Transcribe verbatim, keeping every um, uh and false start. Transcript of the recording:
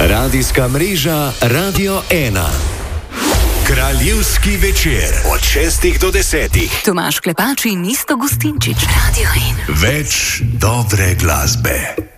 Radijska mreža Radio ena. Kraljevski večer od šestih do desetih. Tomaž Klepač in Iztok Gustinčič. Radio ena. Več dobre glasbe.